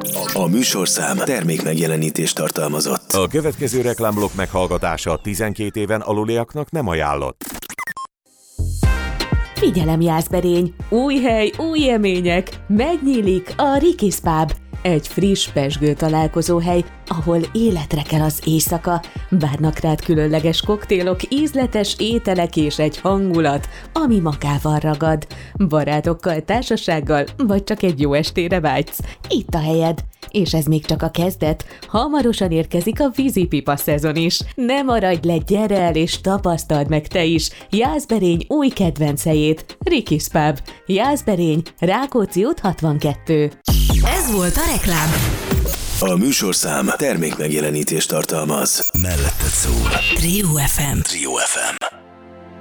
A műsorszám termék megjelenítést tartalmazott. A következő reklámblokk meghallgatása 12 éven aluliaknak nem ajánlott. Figyelem, Jászberény! Új hely, új élmények! Megnyílik a Rikis Pub. Egy friss, pezsgő találkozóhely, ahol életre kell az éjszaka. Várnak rád különleges koktélok, ízletes ételek és egy hangulat, ami magával ragad. Barátokkal, társasággal, vagy csak egy jó estére vágysz. Itt a helyed. És ez még csak a kezdet. Hamarosan érkezik a vízipipa szezon is. Ne maradj le, gyere el és tapasztald meg te is Jászberény új kedvenc helyét, Rikis Pub. Jászberény, Rákóczi út 62. Ez volt a reklám. A műsorszám termék megjelenítést tartalmaz. Melletted szól. Trio FM. Trio FM.